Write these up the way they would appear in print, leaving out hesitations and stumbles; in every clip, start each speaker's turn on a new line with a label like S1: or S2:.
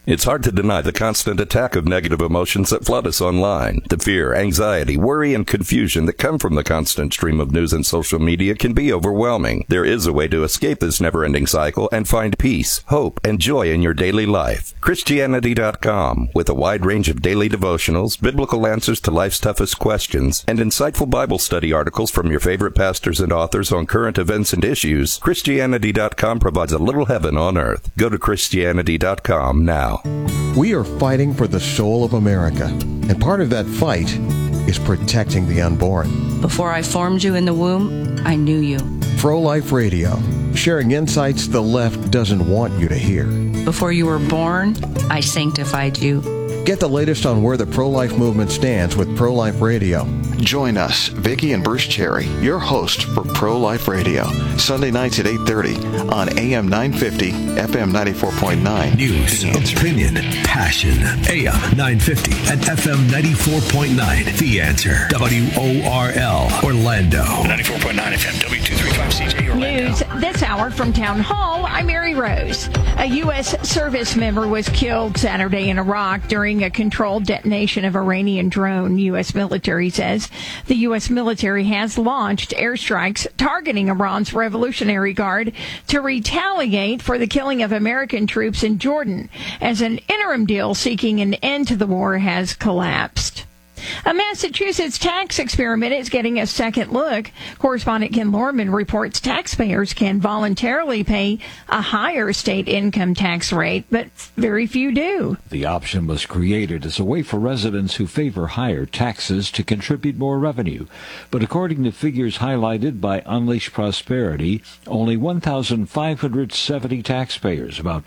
S1: It's hard to deny the constant attack of negative emotions that flood us online. The fear, anxiety, worry, and confusion that come from the constant stream of news and social media can be overwhelming. There is a way to escape this never-ending cycle and find peace, hope, and joy in your daily life. Christianity.com, with a wide range of daily devotionals, biblical answers to life's toughest questions, and insightful Bible study articles from your favorite pastors and authors on current events and issues, Christianity.com provides a little heaven on earth. Go to Christianity.com now.
S2: We are fighting for the soul of America, and part of that fight is protecting the unborn.
S3: Before I formed you in the womb, I knew you.
S2: Pro-Life Radio, sharing insights the left doesn't want you to hear.
S3: Before you were born, I sanctified you.
S2: Get the latest on where the pro-life movement stands with Pro-Life Radio.
S4: Join us, Vicki and Bruce Cherry, your host for Pro-Life Radio, Sunday nights at 8:30 on AM 950, FM 94.9.
S5: News, opinion, passion. AM 950 and FM 94.9. The Answer. WORL, Orlando.
S6: 94.9 FM, W235CJ, Orlando.
S7: News this hour from Town Hall. I'm Mary Rose. A U.S. service member was killed Saturday in Iraq during a controlled detonation of Iranian drone, U.S. military says. The U.S. military has launched airstrikes targeting Iran's Revolutionary Guard to retaliate for the killing of American troops in Jordan, as an interim deal seeking an end to the war has collapsed. A Massachusetts tax experiment is getting a second look. Correspondent Ken Lorman reports taxpayers can voluntarily pay a higher state income tax rate, but very few do.
S8: The option was created as a way for residents who favor higher taxes to contribute more revenue. But according to figures highlighted by Unleash Prosperity, only 1,570 taxpayers, about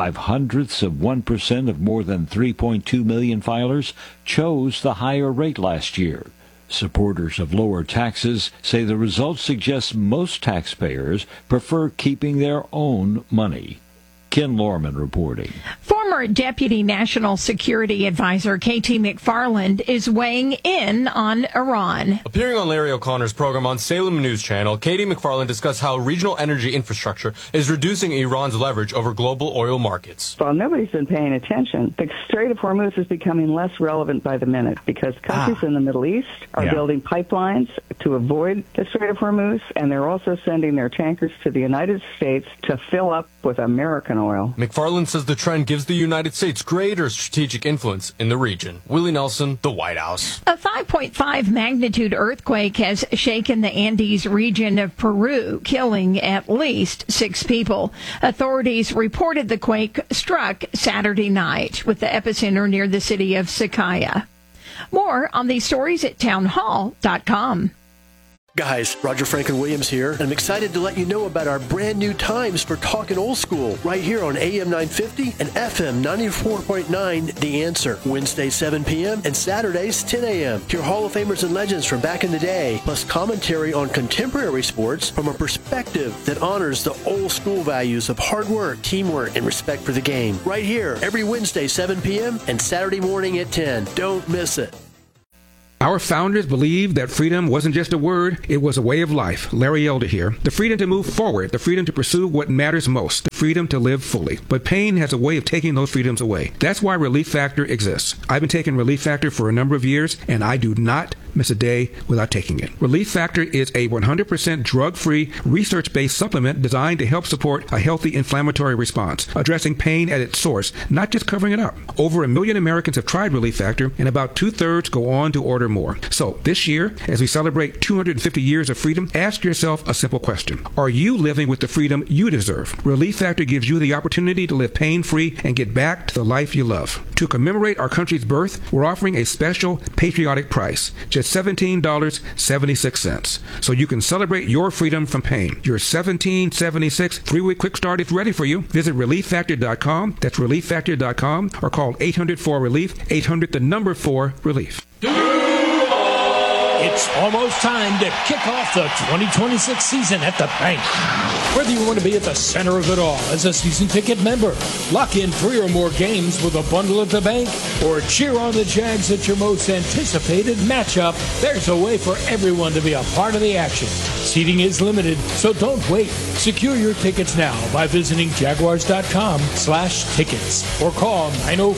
S8: 0.05% of more than 3.2 million filers, chose the higher rate last year. Supporters of lower taxes say the results suggest most taxpayers prefer keeping their own money. Ken Lorman reporting.
S7: Former Deputy National Security Advisor K.T. McFarland is weighing in on Iran.
S9: Appearing on Larry O'Connor's program on Salem News Channel, K.T. McFarland discussed how regional energy infrastructure is reducing Iran's leverage over global oil markets.
S10: While nobody's been paying attention, the Strait of Hormuz is becoming less relevant by the minute because countries in the Middle East are building pipelines to avoid the Strait of Hormuz, and they're also sending their tankers to the United States to fill up with American oil.
S9: McFarland says the trend gives the United States greater strategic influence in the region. Willie Nelson, The White House.
S7: A 5.5 magnitude earthquake has shaken the Andes region of Peru, killing at least 6 people. Authorities reported the quake struck Saturday night, with the epicenter near the city of Sakaya. More on these stories at townhall.com.
S11: Guys, Roger Franklin Williams here, and I'm excited to let you know about our brand new times for Talkin' Old School right here on AM 950 and FM 94.9 The Answer. Wednesdays 7 p.m. and Saturdays 10 a.m. Hear Hall of Famers and legends from back in the day, plus commentary on contemporary sports from a perspective that honors the old school values of hard work, teamwork, and respect for the game. Right here, every Wednesday 7 p.m. and Saturday morning at 10. Don't miss it.
S12: Our founders believed that freedom wasn't just a word, it was a way of life. Larry Elder here. The freedom to move forward, the freedom to pursue what matters most, the freedom to live fully. But pain has a way of taking those freedoms away. That's why Relief Factor exists. I've been taking Relief Factor for a number of years, and I do not miss a day without taking it. Relief Factor is a 100% drug-free, research-based supplement designed to help support a healthy inflammatory response, addressing pain at its source, not just covering it up. Over 1 million Americans have tried Relief Factor, and about 2/3 go on to order more. So this year, as we celebrate 250 years of freedom, ask yourself a simple question. Are you living with the freedom you deserve? Relief Factor gives you the opportunity to live pain-free and get back to the life you love. To commemorate our country's birth, we're offering a special patriotic price, just $17.76. So you can celebrate your freedom from pain. Your $17.76 3-week quick start is ready for you. Visit ReliefFactor.com. That's ReliefFactor.com, or call 800-4-RELIEF, 800 the number 4 relief.
S13: It's almost time to kick off the 2026 season at the bank. Whether you want to be at the center of it all as a season ticket member, lock in 3 or more games with a bundle at the bank, or cheer on the Jags at your most anticipated matchup, there's a way for everyone to be a part of the action. Seating is limited, so don't wait. Secure your tickets now by visiting jaguars.com/tickets or call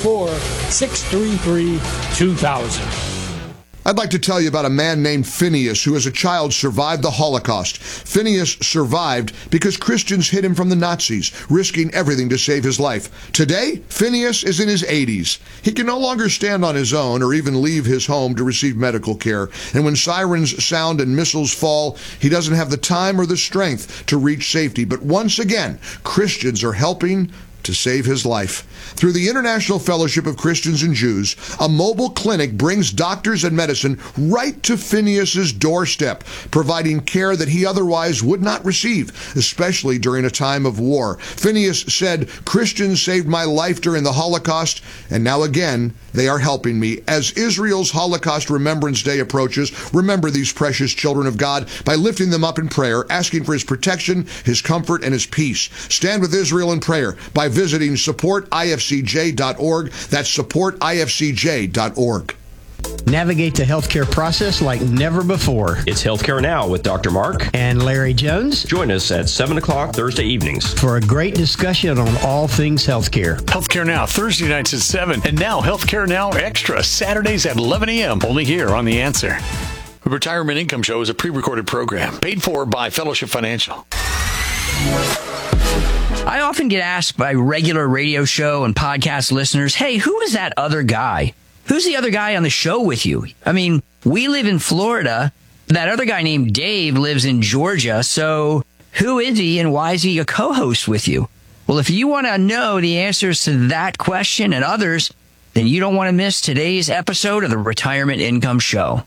S13: 904-633-2000.
S14: I'd like to tell you about a man named Phineas who as a child survived the Holocaust. Phineas survived because Christians hid him from the Nazis, risking everything to save his life. Today, Phineas is in his 80s. He can no longer stand on his own or even leave his home to receive medical care. And when sirens sound and missiles fall, he doesn't have the time or the strength to reach safety. But once again, Christians are helping to save his life. Through the International Fellowship of Christians and Jews, a mobile clinic brings doctors and medicine right to Phineas's doorstep, providing care that he otherwise would not receive, especially during a time of war. Phineas said, "Christians saved my life during the Holocaust, and now again, they are helping me." As Israel's Holocaust Remembrance Day approaches, remember these precious children of God by lifting them up in prayer, asking for his protection, his comfort, and his peace. Stand with Israel in prayer by visiting supportifcj.org. That's supportifcj.org.
S15: Navigate the healthcare process like never before.
S16: It's Healthcare Now with Dr. Mark
S15: and Larry Jones.
S16: Join us at 7 o'clock Thursday evenings
S15: for a great discussion on all things healthcare.
S6: Healthcare Now, Thursday nights at 7. And now Healthcare Now Extra, Saturdays at 11 a.m. Only here on The Answer. The Retirement Income Show is a pre-recorded program paid for by Fellowship Financial.
S17: I often get asked by regular radio show and podcast listeners, hey, who is that other guy? Who's the other guy on the show with you? I mean, we live in Florida. That other guy named Dave lives in Georgia. So who is he and why is he a co-host with you? Well, if you want to know the answers to that question and others, then you don't want to miss today's episode of the Retirement Income Show.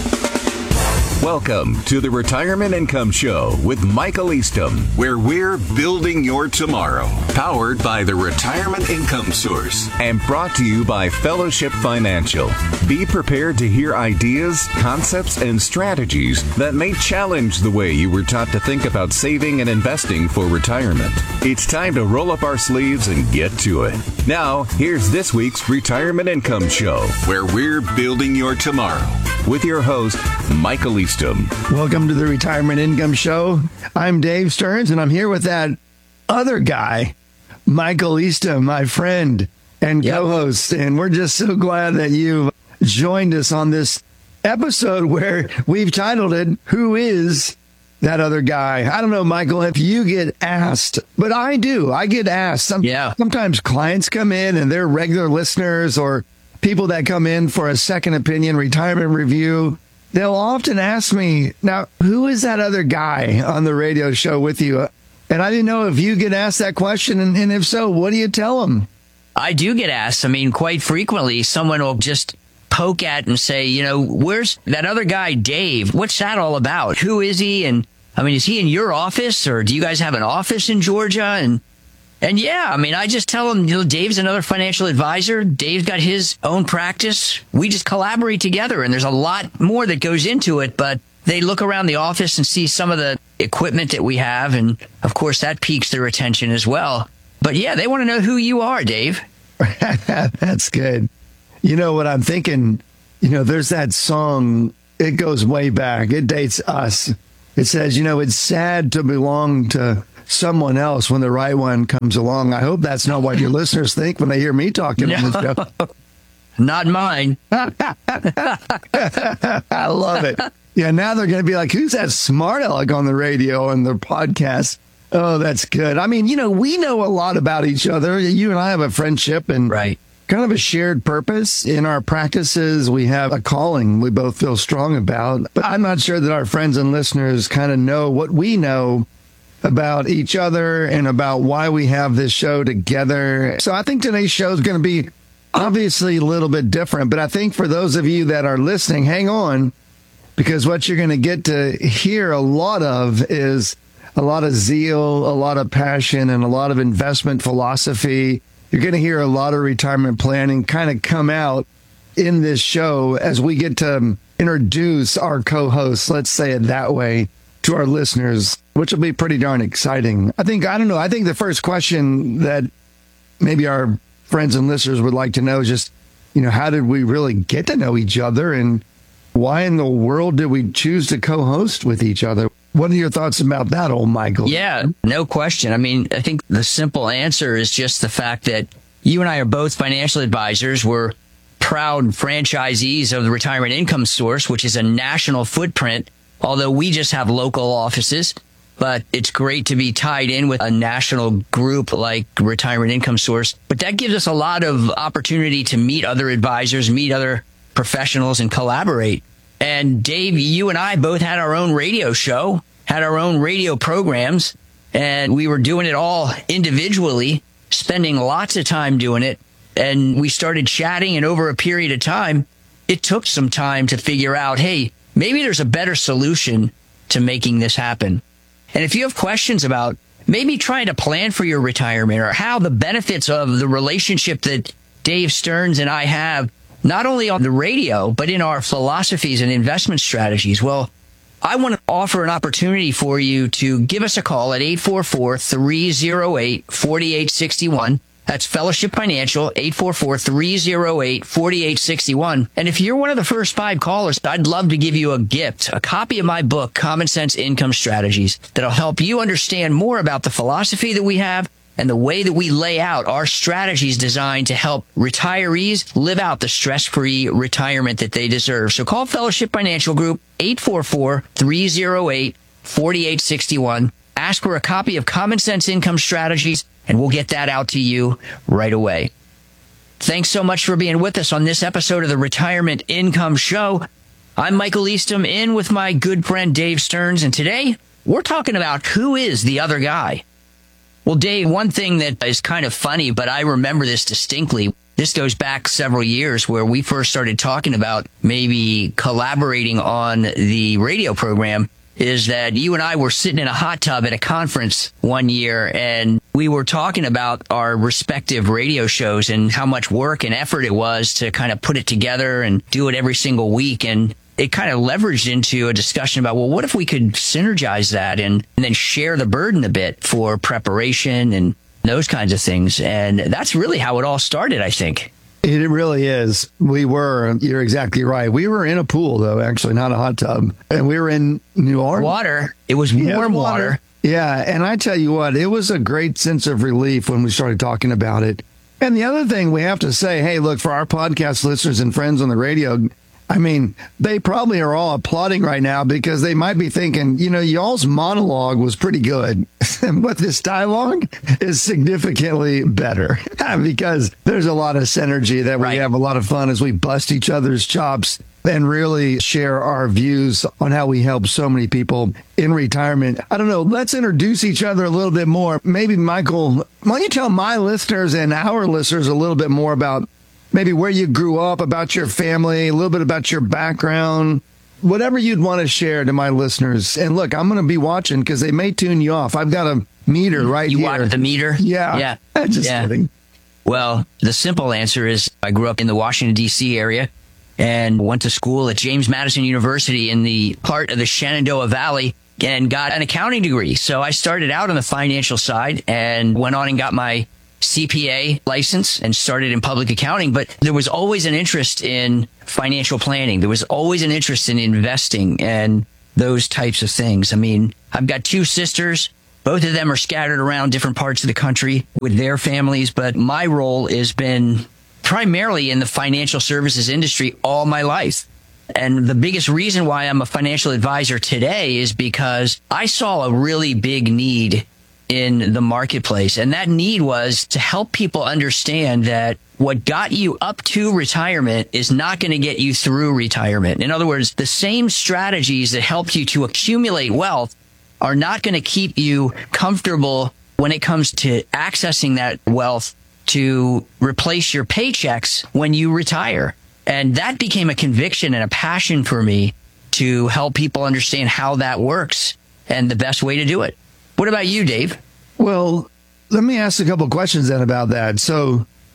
S18: Welcome to the Retirement Income Show with Michael Eastham, where we're building your tomorrow. Powered by the Retirement Income Source and brought to you by Fellowship Financial. Be prepared to hear ideas, concepts, and strategies that may challenge the way you were taught to think about saving and investing for retirement. It's time to roll up our sleeves and get to it. Now, here's this week's Retirement Income Show, where we're building your tomorrow. With your host, Michael Eastham.
S19: Welcome to the Retirement Income Show. I'm Dave Stearns, and I'm here with that other guy, Michael Eastham, my friend and co-host. And we're just so glad that you joined us on this episode where we've titled it, Who is That Other Guy? I don't know, Michael, if you get asked, but I do. I get asked. Sometimes clients come in and they're regular listeners or people that come in for a second opinion retirement review. They'll often ask me, now, who is that other guy on the radio show with you? And I didn't know if you get asked that question, and if so, what do you tell them?
S17: I do get asked. I mean, quite frequently, someone will just poke at and say, you know, where's that other guy, Dave? What's that all about? Who is he? And, I mean, is he in your office, or do you guys have an office in Georgia? And yeah, I mean, I just tell them, you know, Dave's another financial advisor. Dave's got his own practice. We just collaborate together, and there's a lot more that goes into it, but they look around the office and see some of the equipment that we have, and of course that piques their attention as well. But yeah, they want to know who you are, Dave.
S19: That's good. You know what I'm thinking? You know, there's that song, it goes way back. It dates us. It says, you know, it's sad to belong to someone else when the right one comes along. I hope that's not what your listeners think when they hear me talking on the show.
S17: Not mine.
S19: I love it. Yeah, now they're going to be like, who's that smart aleck on the radio and the podcast? Oh, that's good. I mean, you know, we know a lot about each other. You and I have a friendship and kind of a shared purpose in our practices. We have a calling we both feel strong about. But I'm not sure that our friends and listeners kind of know what we know about each other and about why we have this show together. So I think today's show is going to be obviously a little bit different. But I think for those of you that are listening, hang on, because what you're going to get to hear a lot of is a lot of zeal, a lot of passion, and a lot of investment philosophy. You're going to hear a lot of retirement planning kind of come out in this show as we get to introduce our co-hosts, let's say it that way, to our listeners, which will be pretty darn exciting. I think the first question that maybe our friends and listeners would like to know is just, how did we really get to know each other, and why in the world did we choose to co-host with each other? What are your thoughts about that, old Michael?
S17: Yeah, no question. I mean, I think the simple answer is just the fact that you and I are both financial advisors. We're proud franchisees of the Retirement Income Source, which is a national footprint, although we just have local offices. But it's great to be tied in with a national group like Retirement Income Source. But that gives us a lot of opportunity to meet other advisors, meet other professionals, and collaborate. And Dave, you and I both had our own radio show, had our own radio programs, and we were doing it all individually, spending lots of time doing it. And we started chatting, and over a period of time, it took some time to figure out, hey, maybe there's a better solution to making this happen. And if you have questions about maybe trying to plan for your retirement, or how the benefits of the relationship that Dave Stearns and I have, not only on the radio, but in our philosophies and investment strategies, well, I want to offer an opportunity for you to give us a call at 844-308-4861. That's Fellowship Financial, 844-308-4861. And if you're one of the first 5 callers, I'd love to give you a gift, a copy of my book, Common Sense Income Strategies, that'll help you understand more about the philosophy that we have and the way that we lay out our strategies designed to help retirees live out the stress-free retirement that they deserve. So call Fellowship Financial Group, 844-308-4861. Ask for a copy of Common Sense Income Strategies, and we'll get that out to you right away. Thanks so much for being with us on this episode of the Retirement Income Show. I'm Michael Eastham, in with my good friend Dave Stearns, and today we're talking about who is the other guy. Well, Dave, one thing that is kind of funny, but I remember this distinctly. This goes back several years where we first started talking about maybe collaborating on the radio program, is that you and I were sitting in a hot tub at a conference one year, and we were talking about our respective radio shows and how much work and effort it was to kind of put it together and do it every single week. And it kind of leveraged into a discussion about, well, what if we could synergize that and then share the burden a bit for preparation and those kinds of things. And that's really how it all started, I think.
S19: It really is. You're exactly right. We were in a pool, though, actually, not a hot tub. And we were in New Orleans.
S17: Water. It was warm water.
S19: Yeah. And I tell you what, it was a great sense of relief when we started talking about it. And the other thing we have to say, hey, look, for our podcast listeners and friends on the radio, I mean, they probably are all applauding right now because they might be thinking, y'all's monologue was pretty good, but this dialogue is significantly better because there's a lot of synergy that we have a lot of fun as we bust each other's chops and really share our views on how we help so many people in retirement. I don't know. Let's introduce each other a little bit more. Maybe, Michael, why don't you tell my listeners and our listeners a little bit more about maybe where you grew up, about your family, a little bit about your background, whatever you'd want to share to my listeners. And look, I'm going to be watching because they may tune you off. I've got a meter right here.
S17: You watch the meter?
S19: Yeah. Just kidding.
S17: Well, the simple answer is I grew up in the Washington, D.C. area and went to school at James Madison University in the part of the Shenandoah Valley and got an accounting degree. So I started out on the financial side and went on and got my CPA license and started in public accounting, but there was always an interest in financial planning. There was always an interest in investing and those types of things. I mean, I've got 2 sisters. Both of them are scattered around different parts of the country with their families, but my role has been primarily in the financial services industry all my life. And the biggest reason why I'm a financial advisor today is because I saw a really big need in the marketplace. And that need was to help people understand that what got you up to retirement is not going to get you through retirement. In other words, the same strategies that helped you to accumulate wealth are not going to keep you comfortable when it comes to accessing that wealth to replace your paychecks when you retire. And that became a conviction and a passion for me to help people understand how that works and the best way to do it. What about you, Dave?
S19: Well, let me ask a couple of questions then about that. So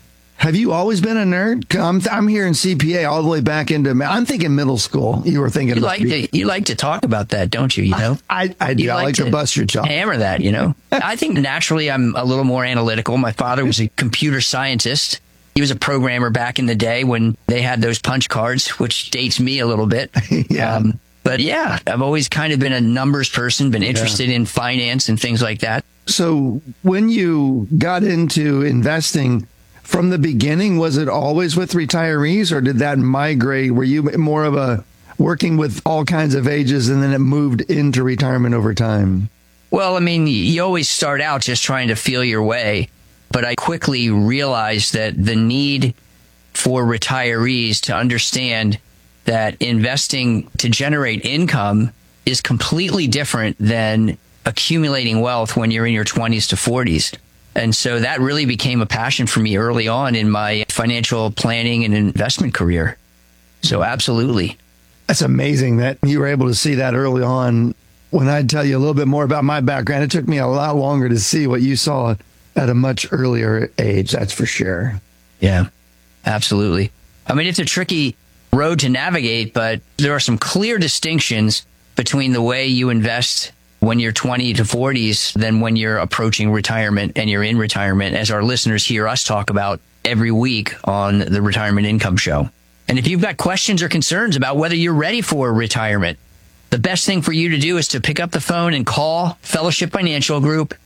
S19: Have you always been a nerd? I'm hearing CPA all the way back into. I'm thinking middle school. You were thinking.
S17: You like to talk about that, don't you? You know,
S19: I do. I like to bust your chops.
S17: Hammer that. You know, I think naturally I'm a little more analytical. My father was a computer scientist. He was a programmer back in the day when they had those punch cards, which dates me a little bit.
S19: Yeah.
S17: But yeah, I've always kind of been a numbers person, been interested in finance and things like that.
S19: So when you got into investing from the beginning, was it always with retirees, or did that migrate? Were you more of a working with all kinds of ages and then it moved into retirement over time?
S17: Well, I mean, you always start out just trying to feel your way. But I quickly realized that the need for retirees to understand that investing to generate income is completely different than accumulating wealth when you're in your 20s to 40s. And so that really became a passion for me early on in my financial planning and investment career. So absolutely.
S19: That's amazing that you were able to see that early on. When I tell you a little bit more about my background, it took me a lot longer to see what you saw at a much earlier age, that's for sure.
S17: Yeah, absolutely. I mean, it's a tricky road to navigate, but there are some clear distinctions between the way you invest when you're 20 to 40s than when you're approaching retirement and you're in retirement, as our listeners hear us talk about every week on the Retirement Income Show. And if you've got questions or concerns about whether you're ready for retirement, the best thing for you to do is to pick up the phone and call Fellowship Financial Group,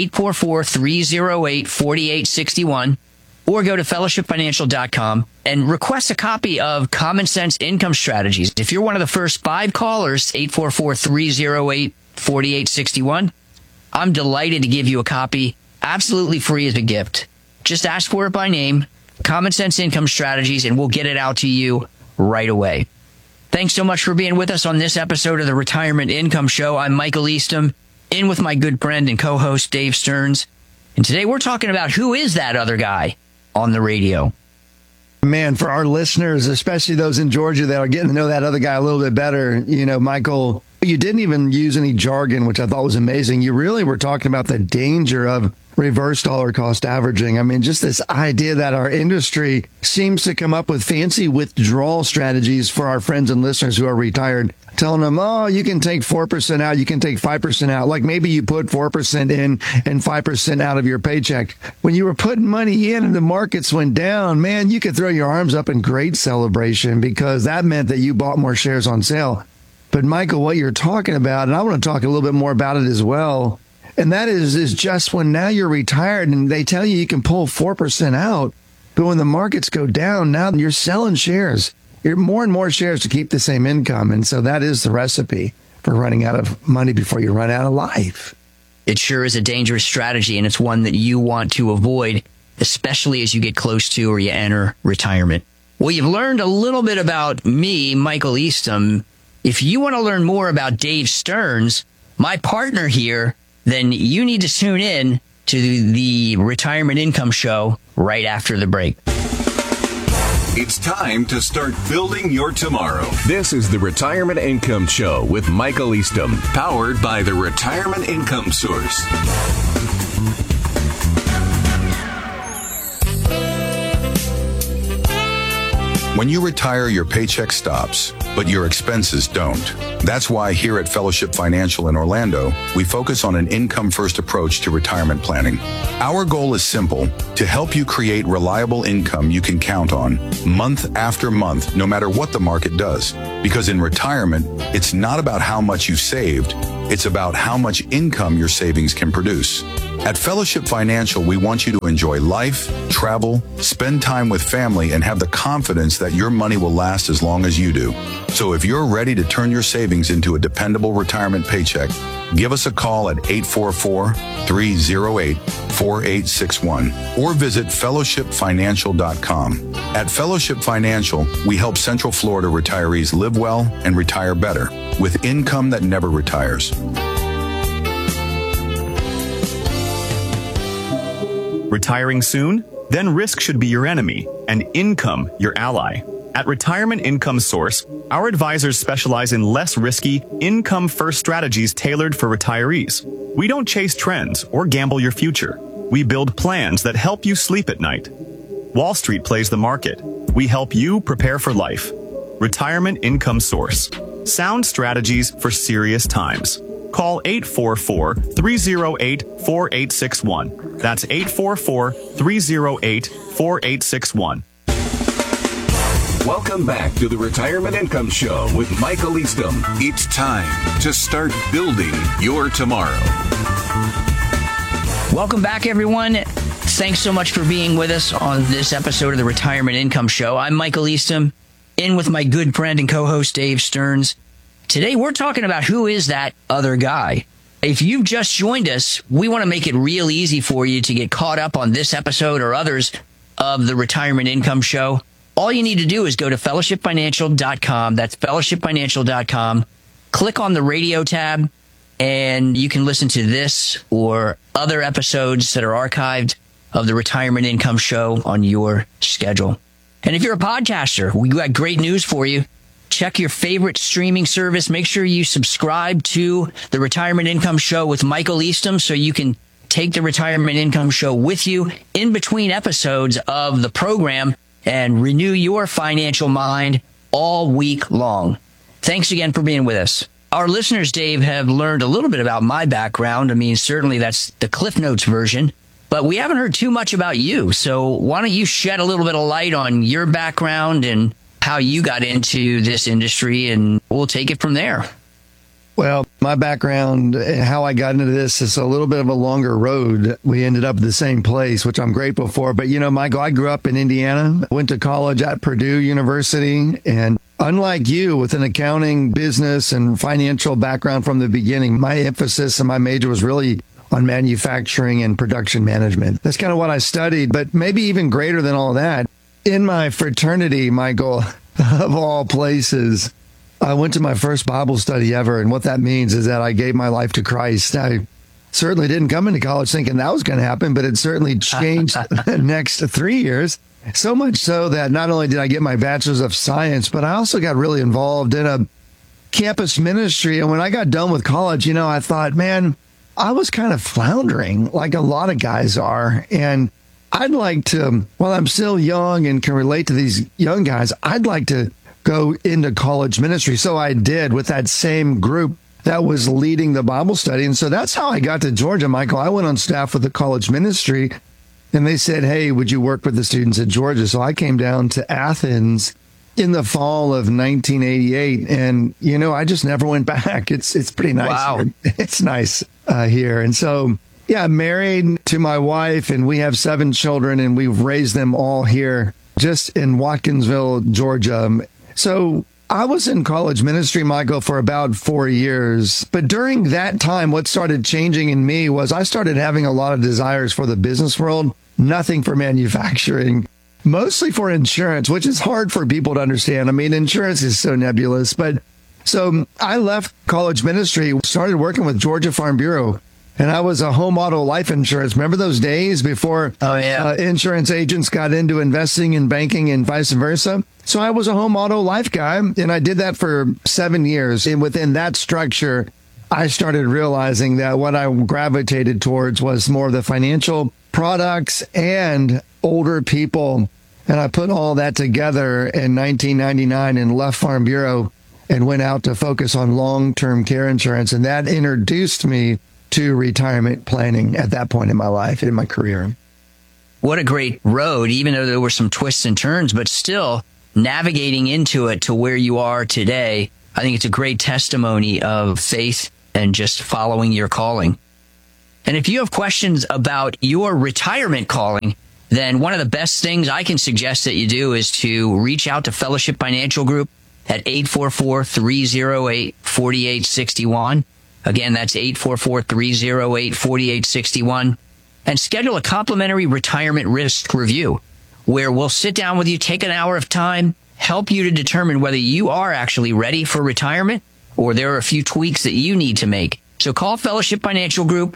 S17: 844-308-4861, or go to fellowshipfinancial.com and request a copy of Common Sense Income Strategies. If you're one of the first 5 callers, 844-308-4861, I'm delighted to give you a copy absolutely free as a gift. Just ask for it by name, Common Sense Income Strategies, and we'll get it out to you right away. Thanks so much for being with us on this episode of the Retirement Income Show. I'm Michael Eastham, in with my good friend and co-host Dave Stearns. And today we're talking about who is that other guy on the radio.
S19: Man, for our listeners, especially those in Georgia that are getting to know that other guy a little bit better, you know, Michael, you didn't even use any jargon, which I thought was amazing. You really were talking about the danger of reverse dollar cost averaging. I mean, just this idea that our industry seems to come up with fancy withdrawal strategies for our friends and listeners who are retired, telling them, oh, you can take 4% out, you can take 5% out. Like maybe you put 4% in and 5% out of your paycheck. When you were putting money in and the markets went down, man, you could throw your arms up in great celebration because that meant that you bought more shares on sale. But Michael, what you're talking about, and I want to talk a little bit more about it as well, and that is just when now you're retired and they tell you can pull 4% out, but when the markets go down, now you're selling shares. You're more and more shares to keep the same income. And so that is the recipe for running out of money before you run out of life.
S17: It sure is a dangerous strategy, and it's one that you want to avoid, especially as you get close to or you enter retirement. Well, you've learned a little bit about me, Michael Eastham. If you want to learn more about Dave Stearns, my partner here, then you need to tune in to the Retirement Income Show right after the break.
S18: It's time to start building your tomorrow. This is the Retirement Income Show with Michael Eastham, powered by the Retirement Income Source.
S20: When you retire, your paycheck stops, but your expenses don't. That's why here at Fellowship Financial in Orlando, we focus on an income-first approach to retirement planning. Our goal is simple: to help you create reliable income you can count on month after month, no matter what the market does. Because in retirement, it's not about how much you saved, it's about how much income your savings can produce. At Fellowship Financial, we want you to enjoy life, travel, spend time with family, and have the confidence that your money will last as long as you do. So if you're ready to turn your savings into a dependable retirement paycheck, give us a call at 844-308-4861 or visit fellowshipfinancial.com. At Fellowship Financial, we help Central Florida retirees live well and retire better with income that never retires.
S21: Retiring soon? Then risk should be your enemy and income your ally. At Retirement Income Source, our advisors specialize in less risky, income-first strategies tailored for retirees. We don't chase trends or gamble your future. We build plans that help you sleep at night. Wall Street plays the market. We help you prepare for life. Retirement Income Source. Sound strategies for serious times. Call 844-308-4861. That's 844-308-4861.
S18: Welcome back to the Retirement Income Show with Michael Eastham. It's time to start building your tomorrow.
S17: Welcome back, everyone. Thanks so much for being with us on this episode of the Retirement Income Show. I'm Michael Eastham, in with my good friend and co-host Dave Stearns. Today, we're talking about who is that other guy. If you've just joined us, we want to make it real easy for you to get caught up on this episode or others of the Retirement Income Show. All you need to do is go to fellowshipfinancial.com. That's fellowshipfinancial.com. Click on the radio tab, and you can listen to this or other episodes that are archived of the Retirement Income Show on your schedule. And if you're a podcaster, we got great news for you. Check your favorite streaming service. Make sure you subscribe to the Retirement Income Show with Michael Eastham so you can take the Retirement Income Show with you in between episodes of the program and renew your financial mind all week long. Thanks again for being with us. Our listeners, Dave, have learned a little bit about my background. I mean, certainly that's the Cliff Notes version, but we haven't heard too much about you. So why don't you shed a little bit of light on your background and how you got into this industry, and we'll take it from there.
S19: Well, my background and how I got into this is a little bit of a longer road. We ended up at the same place, which I'm grateful for. But, you know, Michael, I grew up in Indiana, went to college at Purdue University, and unlike you, with an accounting, business, and financial background from the beginning, my emphasis and my major was really on manufacturing and production management. That's kind of what I studied, but maybe even greater than all that. In my fraternity, Michael, of all places, I went to my first Bible study ever, and what that means is that I gave my life to Christ. I certainly didn't come into college thinking that was going to happen, but it certainly changed the next 3 years. So much so that not only did I get my bachelor's of science, but I also got really involved in a campus ministry. And when I got done with college, you know, I thought, man, I was kind of floundering like a lot of guys are. And I'd like to, while I'm still young and can relate to these young guys, I'd like to go into college ministry. So I did with that same group that was leading the Bible study. And so that's how I got to Georgia, Michael. I went on staff with the college ministry, and they said, hey, would you work with the students at Georgia? So I came down to Athens in the fall of 1988. And, you know, I just never went back. It's pretty nice. Wow. Here. It's nice here. And so, yeah, I'm married to my wife, and we have 7 children, and we've raised them all here just in Watkinsville, Georgia. So I was in college ministry, Michael, for about 4 years. But during that time, what started changing in me was I started having a lot of desires for the business world, nothing for manufacturing, mostly for insurance, which is hard for people to understand. I mean, insurance is so nebulous. But so I left college ministry, started working with Georgia Farm Bureau. And I was a home auto life insurance. Remember those days before insurance agents got into investing in banking and vice versa? So I was a home auto life guy, and I did that for 7 years. And within that structure, I started realizing that what I gravitated towards was more of the financial products and older people. And I put all that together in 1999 and left Farm Bureau and went out to focus on long-term care insurance. And that introduced me to retirement planning at that point in my life, in my career.
S17: What a great road, even though there were some twists and turns, but still navigating into it to where you are today. I think it's a great testimony of faith and just following your calling. And if you have questions about your retirement calling, then one of the best things I can suggest that you do is to reach out to Fellowship Financial Group at 844-308-4861. Again, that's 844-308-4861. And schedule a complimentary retirement risk review where we'll sit down with you, take an hour of time, help you to determine whether you are actually ready for retirement or there are a few tweaks that you need to make. So call Fellowship Financial Group,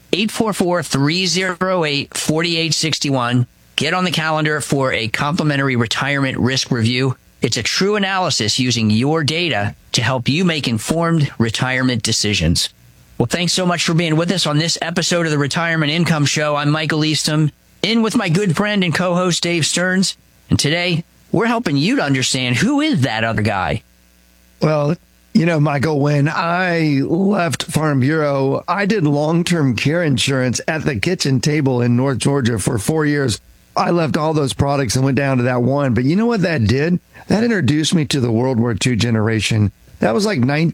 S17: 844-308-4861. Get on the calendar for a complimentary retirement risk review. It's a true analysis using your data to help you make informed retirement decisions. Well, thanks so much for being with us on this episode of the Retirement Income Show. I'm Michael Eastham, in with my good friend and co-host Dave Stearns. And today, we're helping you to understand who is that other guy.
S19: Well, you know, Michael, when I left Farm Bureau, I did long-term care insurance at the kitchen table in North Georgia for 4 years. I left all those products and went down to that one. But you know what that did? That introduced me to the World War II generation. That was like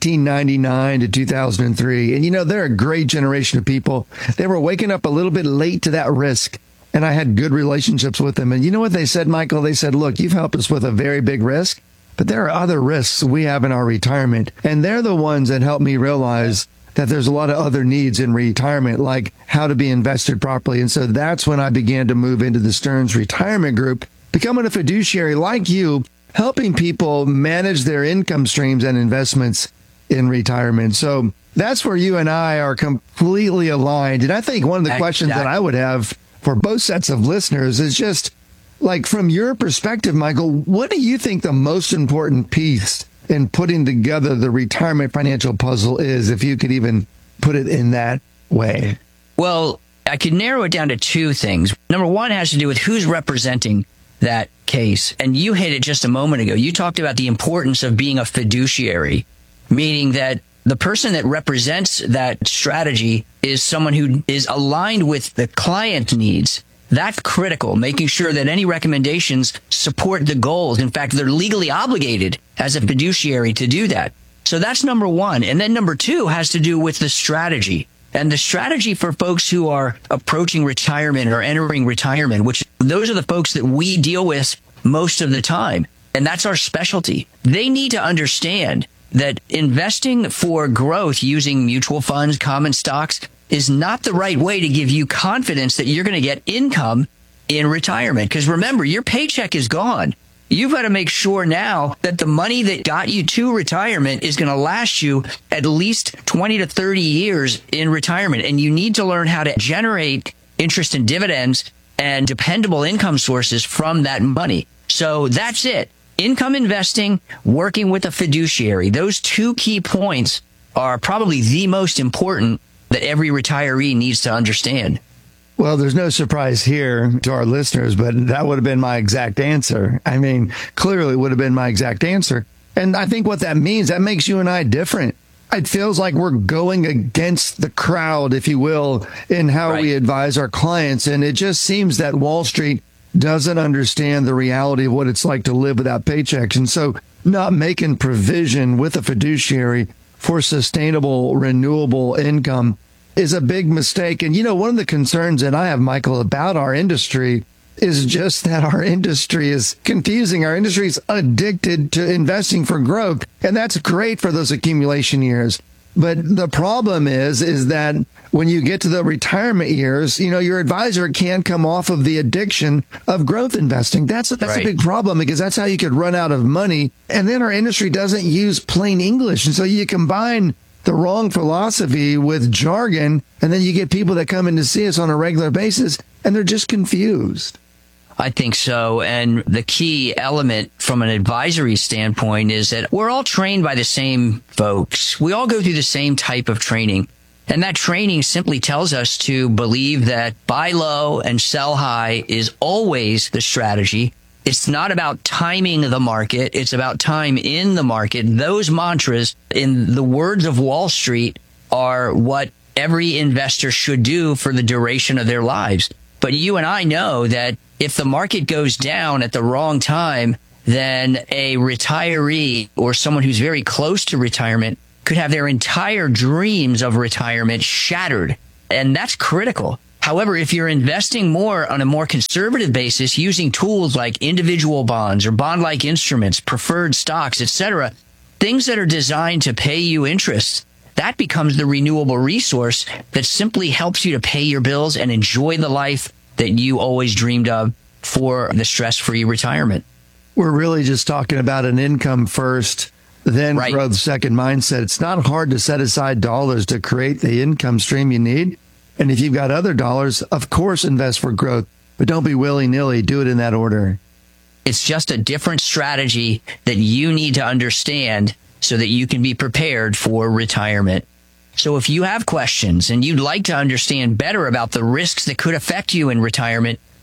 S19: 1999 to 2003. And, you know, they're a great generation of people. They were waking up a little bit late to that risk. And I had good relationships with them. And you know what they said, Michael? They said, look, you've helped us with a very big risk, but there are other risks we have in our retirement. And they're the ones that helped me realize that there's a lot of other needs in retirement, like how to be invested properly. And so that's when I began to move into the Stearns Retirement Group, becoming a fiduciary like you, helping people manage their income streams and investments in retirement. So that's where you and I are completely aligned. And I think one of the questions that I would have for both sets of listeners is just, like, from your perspective, Michael, what do you think the most important piece in putting together the retirement financial puzzle is, if you could even put it in that way?
S17: Well, I could narrow it down to two things. Number one has to do with who's representing that case. And you hit it just a moment ago. You talked about the importance of being a fiduciary, meaning that the person that represents that strategy is someone who is aligned with the client needs. That's critical, making sure that any recommendations support the goals. In fact, they're legally obligated as a fiduciary to do that. So that's number one. And then number two has to do with the strategy. And the strategy for folks who are approaching retirement or entering retirement, which those are the folks that we deal with most of the time. And that's our specialty. They need to understand that investing for growth using mutual funds, common stocks, is not the right way to give you confidence that you're going to get income in retirement. Because remember, your paycheck is gone. You've got to make sure now that the money that got you to retirement is going to last you at least 20 to 30 years in retirement. And you need to learn how to generate interest and dividends and dependable income sources from that money. So that's it. Income investing, working with a fiduciary. Those two key points are probably the most important that every retiree needs to understand.
S19: Well, there's no surprise here to our listeners, but that would have been my exact answer. I mean, clearly would have been my exact answer. And I think what that means, that makes you and I different. It feels like we're going against the crowd, if you will, in how we advise our clients. And it just seems that Wall Street doesn't understand the reality of what it's like to live without paychecks. And so not making provision with a fiduciary for sustainable, renewable income is a big mistake. And, you know, one of the concerns that I have, Michael, about our industry is just that our industry is confusing. Our industry is addicted to investing for growth, and that's great for those accumulation years. But the problem is that when you get to the retirement years, you know, your advisor can't come off of the addiction of growth investing. That's a big problem, because that's how you could run out of money. And then our industry doesn't use plain English. And so you combine the wrong philosophy with jargon, and then you get people that come in to see us on a regular basis, and they're just confused.
S17: I think so. And the key element from an advisory standpoint is that we're all trained by the same folks. We all go through the same type of training. And that training simply tells us to believe that buy low and sell high is always the strategy. It's not about timing the market. It's about time in the market. Those mantras, in the words of Wall Street, are what every investor should do for the duration of their lives. But you and I know that if the market goes down at the wrong time, then a retiree or someone who's very close to retirement could have their entire dreams of retirement shattered. And that's critical. However, if you're investing more on a more conservative basis using tools like individual bonds or bond-like instruments, preferred stocks, etc., things that are designed to pay you interest, that becomes the renewable resource that simply helps you to pay your bills and enjoy the life that you always dreamed of for the stress-free retirement.
S19: We're really just talking about an income first, then growth second mindset. It's not hard to set aside dollars to create the income stream you need. And if you've got other dollars, of course, invest for growth, but don't be willy-nilly. Do it in that order.
S17: It's just a different strategy that you need to understand so that you can be prepared for retirement. So if you have questions and you'd like to understand better about the risks that could affect you in retirement,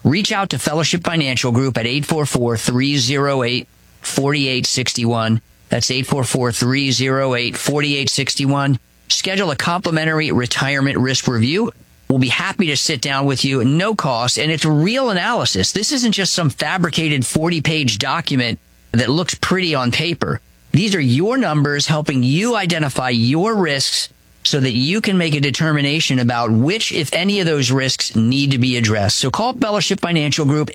S17: reach out to Fellowship Financial Group at 844-308-4861. That's 844-308-4861. Schedule a complimentary retirement risk review. We'll be happy to sit down with you at no cost, and it's real analysis. This isn't just some fabricated 40-page document that looks pretty on paper. These are your numbers helping you identify your risks so that you can make a determination about which, if any of those risks, need to be addressed. So call Fellowship Financial Group,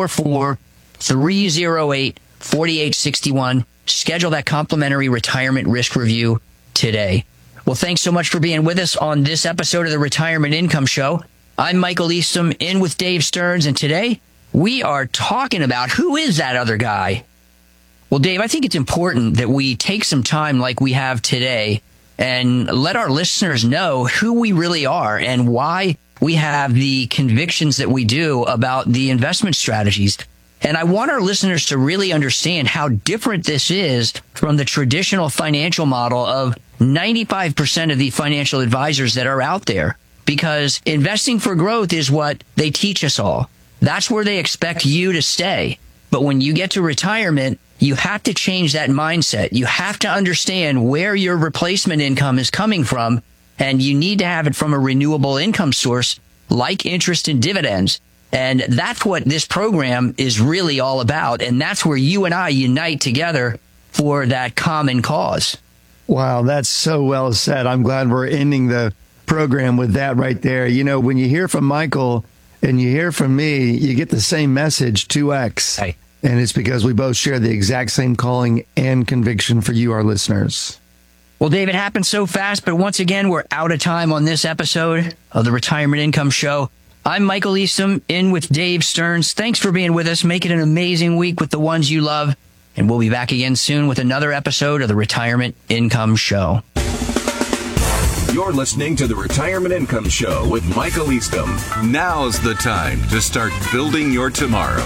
S17: 844-308-4861. Schedule that complimentary retirement risk review today. Well, thanks so much for being with us on this episode of the Retirement Income Show. I'm Michael Eastham, in with Dave Stearns, and today we are talking about who is that other guy. Well, Dave, I think it's important that we take some time like we have today and let our listeners know who we really are and why we have the convictions that we do about the investment strategies. And I want our listeners to really understand how different this is from the traditional financial model of 95% of the financial advisors that are out there, because investing for growth is what they teach us all. That's where they expect you to stay. But when you get to retirement, you have to change that mindset. You have to understand where your replacement income is coming from, and you need to have it from a renewable income source like interest and dividends. And that's what this program is really all about. And that's where you and I unite together for that common cause.
S19: Wow, that's so well said. I'm glad we're ending the program with that right there. You know, when you hear from Michael and you hear from me, you get the same message, 2X.
S17: Hey.
S19: And it's because we both share the exact same calling and conviction for you, our listeners.
S17: Well, Dave, it happened so fast, but once again, we're out of time on this episode of the Retirement Income Show. I'm Michael Eastham, in with Dave Stearns. Thanks for being with us. Make it an amazing week with the ones you love. And we'll be back again soon with another episode of the Retirement Income Show.
S18: You're listening to the Retirement Income Show with Michael Eastham. Now's the time to start building your tomorrow.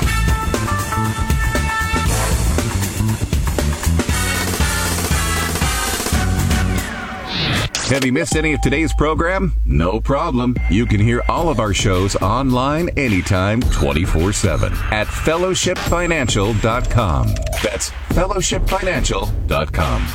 S18: Have you missed any of today's program? No problem. You can hear all of our shows online anytime, 24/7 at fellowshipfinancial.com. That's fellowshipfinancial.com.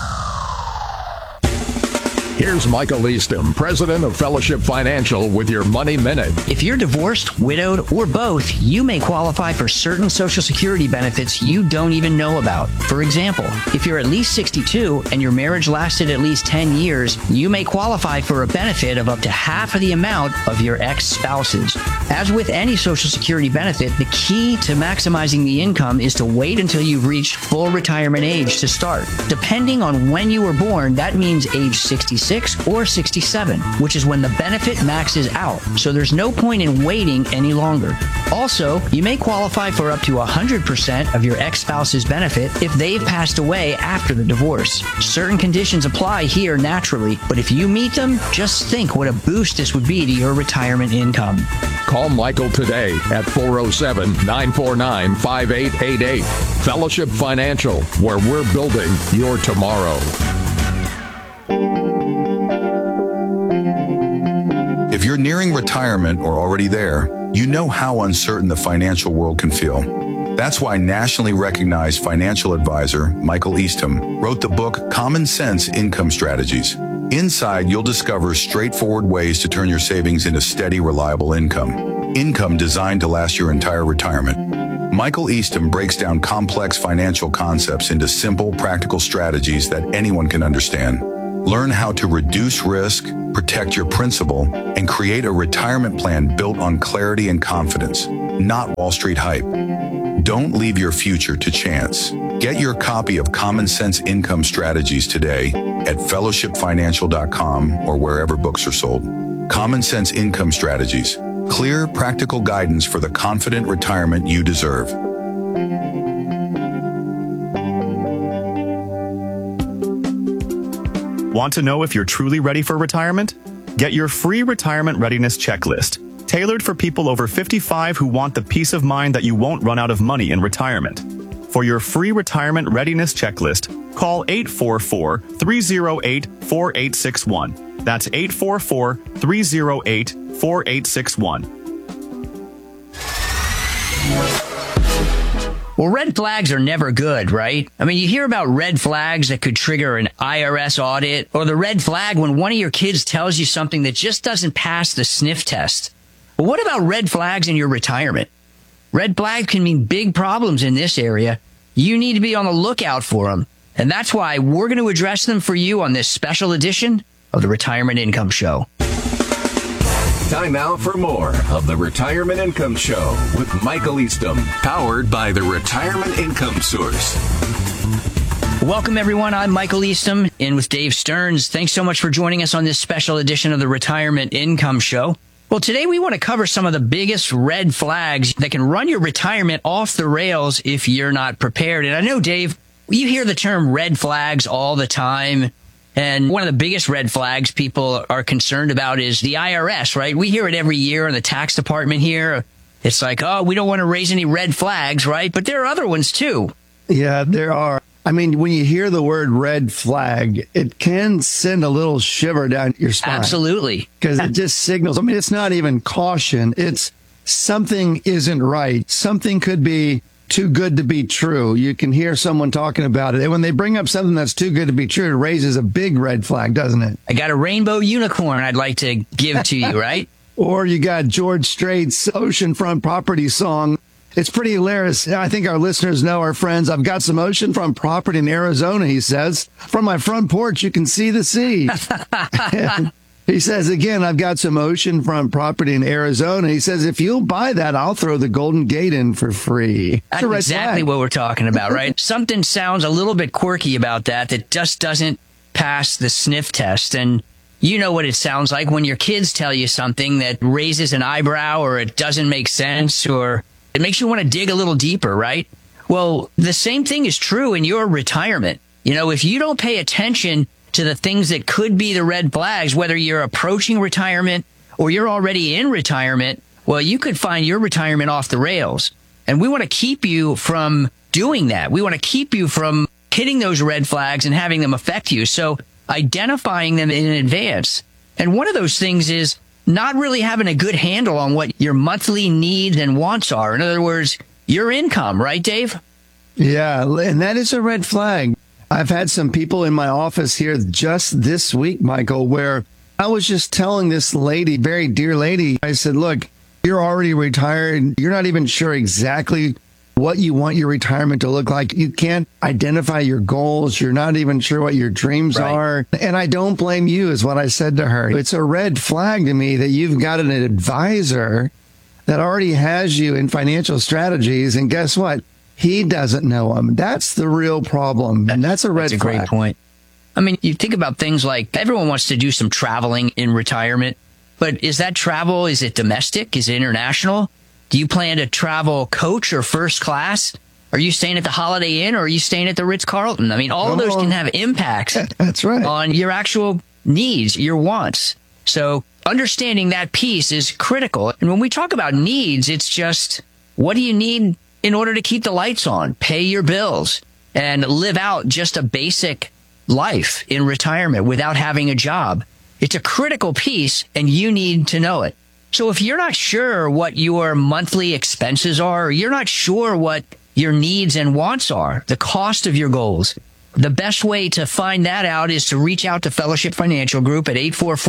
S1: Here's Michael Eastham, president of Fellowship Financial, with your Money Minute.
S17: If you're divorced, widowed, or both, you may qualify for certain Social Security benefits you don't even know about. For example, if you're at least 62 and your marriage lasted at least 10 years, you may qualify for a benefit of up to half of the amount of your ex-spouse's. As with any Social Security benefit, the key to maximizing the income is to wait until you've reached full retirement age to start. Depending on when you were born, that means age 66 or 67, which is when the benefit maxes out. So there's no point in waiting any longer. Also, you may qualify for up to 100% of your ex-spouse's benefit if they've passed away after the divorce. Certain conditions apply here naturally, but if you meet them, just think what a boost this would be to your retirement income.
S1: Call Michael today at 407-949-5888. Fellowship Financial, where we're building your tomorrow.
S20: If you're nearing retirement or already there, you know how uncertain the financial world can feel. That's why nationally recognized financial advisor Michael Eastham wrote the book Common Sense Income Strategies. Inside, you'll discover straightforward ways to turn your savings into steady, reliable income. Income designed to last your entire retirement. Michael Eastham breaks down complex financial concepts into simple, practical strategies that anyone can understand. Learn how to reduce risk, protect your principal, and create a retirement plan built on clarity and confidence, not Wall Street hype. Don't leave your future to chance. Get your copy of Common Sense Income Strategies today at fellowshipfinancial.com or wherever books are sold. Common Sense Income Strategies. Clear, practical guidance for the confident retirement you deserve.
S21: Want to know if you're truly ready for retirement? Get your free retirement readiness checklist, tailored for people over 55 who want the peace of mind that you won't run out of money in retirement. For your free retirement readiness checklist, call 844-308-4861. That's 844-308-4861.
S17: Well, red flags are never good, right? I mean, you hear about red flags that could trigger an IRS audit, or the red flag when one of your kids tells you something that just doesn't pass the sniff test. But what about red flags in your retirement? Red flags can mean big problems in this area. You need to be on the lookout for them. And that's why we're going to address them for you on this special edition of the Retirement Income Show.
S18: Time now for more of the Retirement Income Show with Michael Eastham, powered by the Retirement Income Source.
S17: Welcome, everyone. I'm Michael Eastham, in with Dave Stearns. Thanks so much for joining us on this special edition of the Retirement Income Show. Well, today we want to cover some of the biggest red flags that can run your retirement off the rails if you're not prepared. And I know, Dave, you hear the term red flags all the time. And one of the biggest red flags people are concerned about is the IRS, right? We hear it every year in the tax department here. It's like, oh, we don't want to raise any red flags, right? But there are other ones too.
S19: Yeah, there are. I mean, when you hear the word red flag, it can send a little shiver down your spine.
S17: Absolutely.
S19: Because it just signals. I mean, it's not even caution. It's something isn't right. Something could be too good to be true. You can hear someone talking about it. And when they bring up something that's too good to be true, it raises a big red flag, doesn't it?
S17: I got a rainbow unicorn I'd like to give to you, right?
S19: Or you got George Strait's oceanfront property song. It's pretty hilarious. I think our listeners know, our friends. I've got some oceanfront property in Arizona, he says. From my front porch, you can see the sea. He says, again, I've got some oceanfront property in Arizona. He says, if you'll buy that, I'll throw the Golden Gate in for free.
S17: That's exactly what we're talking about, right? Something sounds a little bit quirky about that just doesn't pass the sniff test. And you know what it sounds like when your kids tell you something that raises an eyebrow, or it doesn't make sense, or it makes you want to dig a little deeper, right? Well, the same thing is true in your retirement. You know, if you don't pay attention to the things that could be the red flags, whether you're approaching retirement or you're already in retirement, well, you could find your retirement off the rails. And we want to keep you from doing that. We want to keep you from hitting those red flags and having them affect you. So identifying them in advance. And one of those things is not really having a good handle on what your monthly needs and wants are. In other words, your income, right, Dave?
S19: Yeah, and that is a red flag. I've had some people in my office here just this week, Michael, where I was just telling this lady, very dear lady, I said, look, you're already retired. You're not even sure exactly what you want your retirement to look like. You can't identify your goals. You're not even sure what your dreams are. And I don't blame you, is what I said to her. It's a red flag to me that you've got an advisor that already has you in financial strategies. And guess what? He doesn't know them. That's the real problem. And that's a red flag.
S17: That's a great point. I mean, you think about things like everyone wants to do some traveling in retirement, but is that travel? Is it domestic? Is it international? Do you plan to travel coach or first class? Are you staying at the Holiday Inn, or are you staying at the Ritz-Carlton? I mean, all of those can have impacts
S19: That's right.
S17: on your actual needs, your wants. So understanding that piece is critical. And when we talk about needs, it's just, what do you need in order to keep the lights on, pay your bills, and live out just a basic life in retirement without having a job? It's a critical piece, and you need to know it. So if you're not sure what your monthly expenses are, or you're not sure what your needs and wants are, the cost of your goals, the best way to find that out is to reach out to Fellowship Financial Group at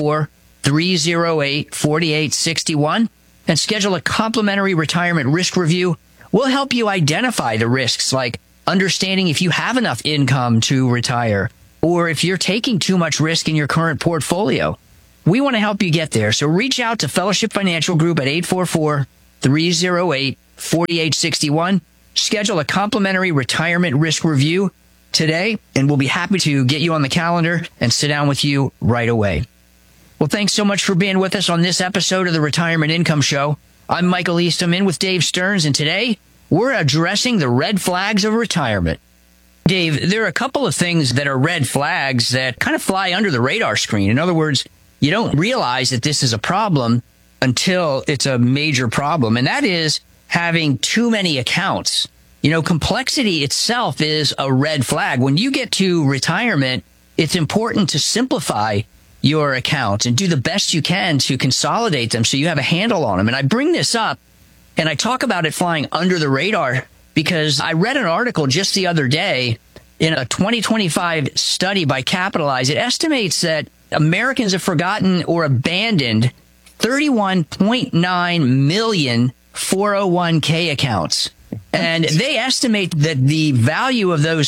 S17: 844-308-4861 and schedule a complimentary retirement risk review. We'll help you identify the risks, like understanding if you have enough income to retire, or if you're taking too much risk in your current portfolio. We want to help you get there. So reach out to Fellowship Financial Group at 844-308-4861. Schedule a complimentary retirement risk review today, and we'll be happy to get you on the calendar and sit down with you right away. Well, thanks so much for being with us on this episode of the Retirement Income Show. I'm Michael Eastham, in with Dave Stearns, and today we're addressing the red flags of retirement. Dave, there are a couple of things that are red flags that kind of fly under the radar screen. In other words, you don't realize that this is a problem until it's a major problem, and that is having too many accounts. You know, complexity itself is a red flag. When you get to retirement, it's important to simplify your accounts and do the best you can to consolidate them so you have a handle on them. And I bring this up and I talk about it flying under the radar because I read an article just the other day in a 2025 study by Capitalize. It estimates that Americans have forgotten or abandoned 31.9 million 401k accounts. And they estimate that the value of those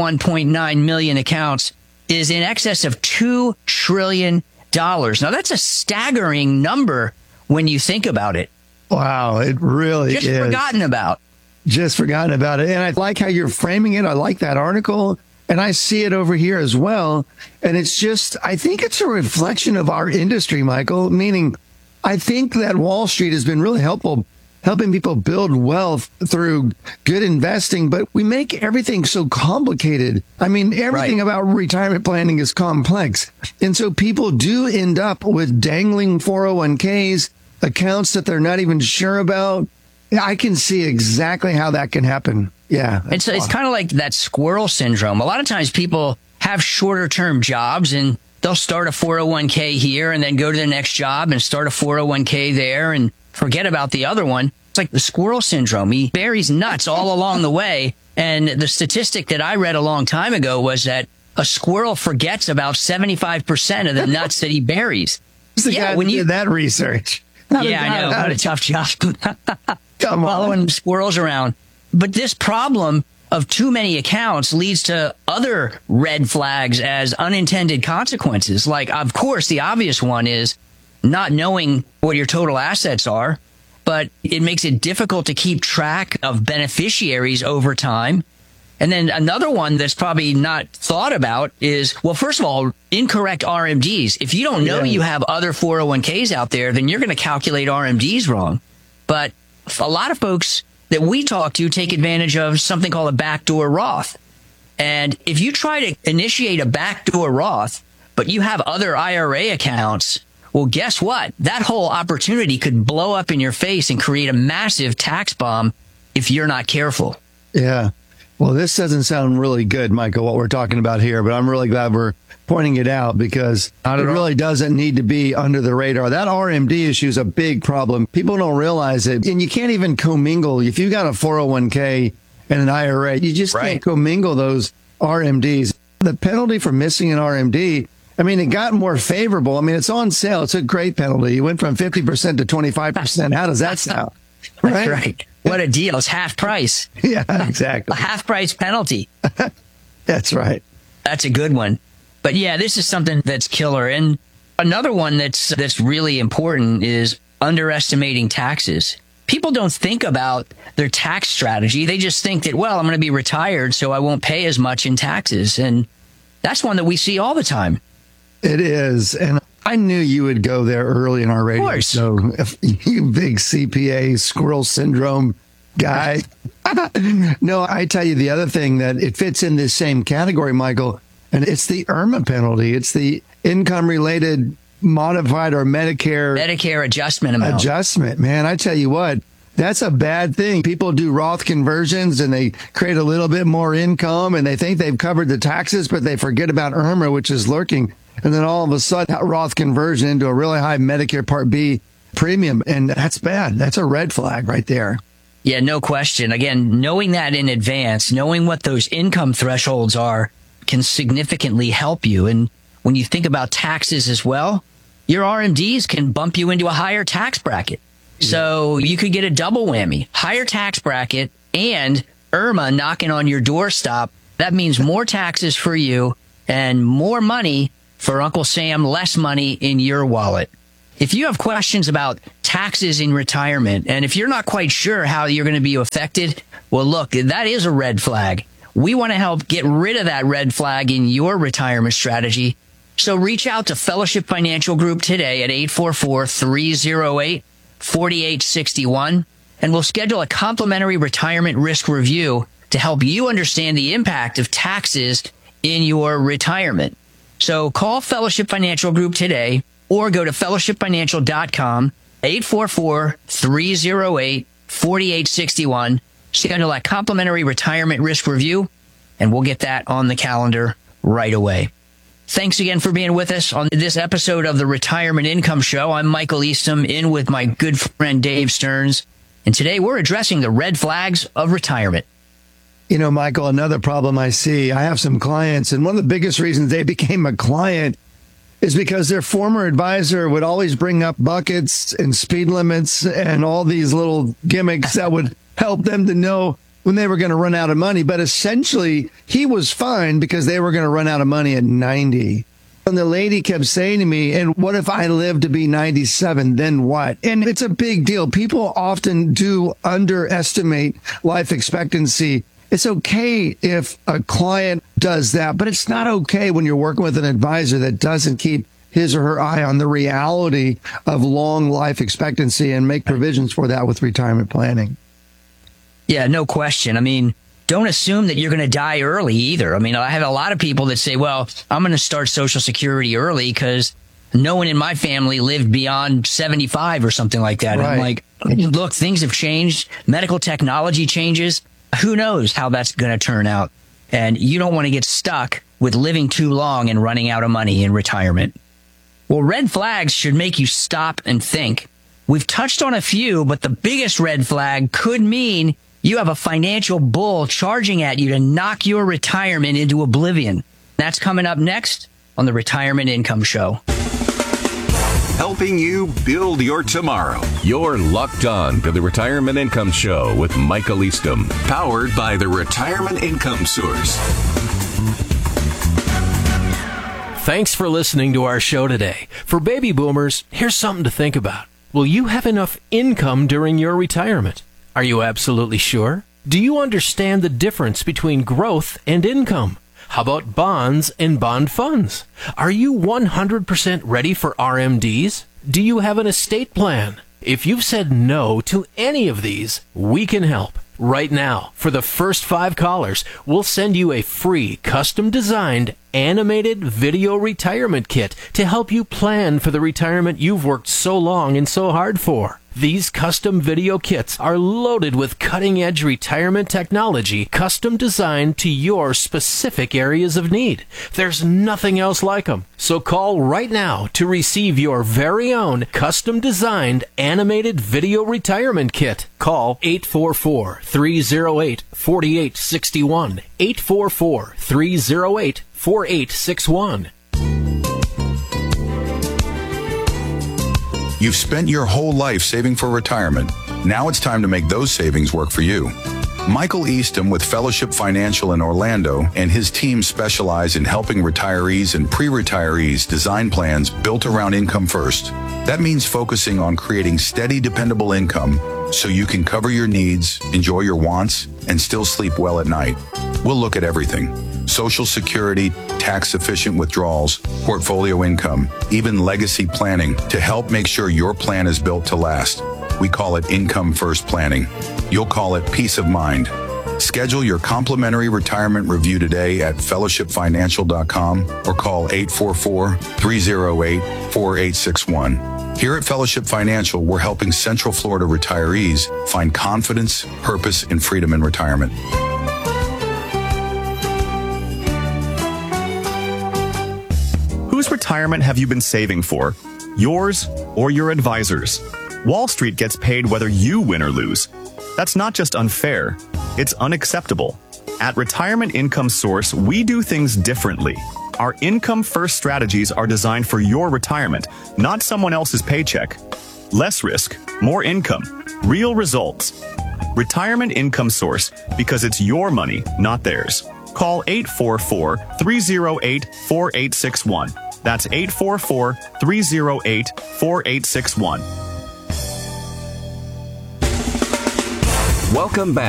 S17: 31.9 million accounts is in excess of $2 trillion. Now, that's a staggering number when you think about it.
S19: Wow, it really is.
S17: Just forgotten about.
S19: Just forgotten about it. And I like how you're framing it. I like that article. And I see it over here as well. And it's just, I think it's a reflection of our industry, Michael, meaning I think that Wall Street has been really helpful, helping people build wealth through good investing, but we make everything so complicated. I mean, everything about retirement planning is complex. And so people do end up with dangling 401ks, accounts that they're not even sure about. I can see exactly how that can happen. Yeah.
S17: And so it's kind of like that squirrel syndrome. A lot of times people have shorter term jobs and they'll start a 401k here and then go to the next job and start a 401k there and forget about the other one. It's like the squirrel syndrome. He buries nuts all along the way. And the statistic that I read a long time ago was that a squirrel forgets about 75% of the nuts that he buries.
S19: Yeah, when you did that research.
S17: Yeah, I know. What a tough job.
S19: Come on.
S17: Following squirrels around. But this problem of too many accounts leads to other red flags as unintended consequences. Like, of course, the obvious one is not knowing what your total assets are, but it makes it difficult to keep track of beneficiaries over time. And then another one that's probably not thought about is, well, first of all, incorrect RMDs. If you don't know you have other 401ks out there, then you're going to calculate RMDs wrong. But a lot of folks that we talk to take advantage of something called a backdoor Roth. And if you try to initiate a backdoor Roth, but you have other IRA accounts, well, guess what? That whole opportunity could blow up in your face and create a massive tax bomb if you're not careful.
S19: Yeah. Well, this doesn't sound really good, Michael, what we're talking about here, but I'm really glad we're pointing it out because it really doesn't need to be under the radar. That RMD issue is a big problem. People don't realize it. And you can't even commingle. If you got a 401k and an IRA, you just can't commingle those RMDs. The penalty for missing an RMD, I mean, it got more favorable. I mean, it's on sale. It's a great penalty. You went from 50% to 25%. How does that sound?
S17: That's right. What a deal. It's half price.
S19: Yeah, exactly.
S17: A half price penalty.
S19: That's right.
S17: That's a good one. But yeah, this is something that's killer. And another one that's really important is underestimating taxes. People don't think about their tax strategy. They just think that, well, I'm going to be retired, so I won't pay as much in taxes. And that's one that we see all the time.
S19: It is. And I knew you would go there early in our radio.
S17: Of course.
S19: So, you big CPA squirrel syndrome guy. No, I tell you the other thing that it fits in this same category, Michael, and it's the IRMAA penalty. It's the income-related modified or Medicare
S17: adjustment amount.
S19: Adjustment, man. I tell you what, that's a bad thing. People do Roth conversions and they create a little bit more income and they think they've covered the taxes, but they forget about IRMAA, which is lurking. And then all of a sudden, that Roth conversion into a really high Medicare Part B premium. And that's bad. That's a red flag right there.
S17: Yeah, no question. Again, knowing that in advance, knowing what those income thresholds are can significantly help you. And when you think about taxes as well, your RMDs can bump you into a higher tax bracket. So you could get a double whammy, higher tax bracket and IRMAA knocking on your doorstop. That means more taxes for you and more money for Uncle Sam, less money in your wallet. If you have questions about taxes in retirement, and if you're not quite sure how you're going to be affected, well, look, that is a red flag. We want to help get rid of that red flag in your retirement strategy. So reach out to Fellowship Financial Group today at 844-308-4861, and we'll schedule a complimentary retirement risk review to help you understand the impact of taxes in your retirement. So call Fellowship Financial Group today or go to fellowshipfinancial.com, 844-308-4861. Schedule a complimentary retirement risk review, and we'll get that on the calendar right away. Thanks again for being with us on this episode of the Retirement Income Show. I'm Michael Eastham, in with my good friend Dave Stearns. And today we're addressing the red flags of retirement.
S19: You know, Michael, another problem I see, I have some clients, and one of the biggest reasons they became a client is because their former advisor would always bring up buckets and speed limits and all these little gimmicks that would help them to know when they were going to run out of money. But essentially, he was fine because they were going to run out of money at 90. And the lady kept saying to me, and what if I live to be 97? Then what? And it's a big deal. People often do underestimate life expectancy. It's okay if a client does that, but it's not okay when you're working with an advisor that doesn't keep his or her eye on the reality of long life expectancy and make provisions for that with retirement planning.
S17: Yeah, no question. I mean, don't assume that you're going to die early either. I mean, I have a lot of people that say, well, I'm going to start Social Security early because no one in my family lived beyond 75 or something like that.
S19: Right.
S17: I'm like, look, things have changed. Medical technology changes. Who knows how that's going to turn out? And you don't want to get stuck with living too long and running out of money in retirement. Well, red flags should make you stop and think. We've touched on a few, but the biggest red flag could mean you have a financial bull charging at you to knock your retirement into oblivion. That's coming up next on the Retirement Income Show.
S18: Helping you build your tomorrow. You're locked on to the Retirement Income Show with Michael Eastham, powered by the Retirement Income Source.
S3: Thanks for listening to our show today. For baby boomers, here's something to think about. Will you have enough income during your retirement? Are you absolutely sure? Do you understand the difference between growth and income? How about bonds and bond funds? Are you 100% ready for RMDs? Do you have an estate plan? If you've said no to any of these, we can help. Right now, for the first 5 callers, we'll send you a free, custom-designed, animated video retirement kit to help you plan for the retirement you've worked so long and so hard for. These custom video kits are loaded with cutting-edge retirement technology, custom designed to your specific areas of need. There's nothing else like them. So call right now to receive your very own custom-designed animated video retirement kit. Call 844-308-4861. 844-308-4861.
S20: You've spent your whole life saving for retirement. Now it's time to make those savings work for you. Michael Eastham with Fellowship Financial in Orlando and his team specialize in helping retirees and pre-retirees design plans built around income first. That means focusing on creating steady, dependable income so you can cover your needs, enjoy your wants, and still sleep well at night. We'll look at everything: Social Security, tax-efficient withdrawals, portfolio income, even legacy planning to help make sure your plan is built to last. We call it Income First Planning. You'll call it Peace of Mind. Schedule your complimentary retirement review today at fellowshipfinancial.com or call 844-308-4861. Here at Fellowship Financial, we're helping Central Florida retirees find confidence, purpose, and freedom in retirement.
S21: Whose retirement have you been saving for? Yours or your advisor's? Wall Street gets paid whether you win or lose. That's not just unfair, it's unacceptable. At Retirement Income Source, we do things differently. Our income first strategies are designed for your retirement, not someone else's paycheck. Less risk, more income, real results. Retirement Income Source, because it's your money, not theirs. Call 844-308-4861. That's 844-308-4861.
S18: Welcome back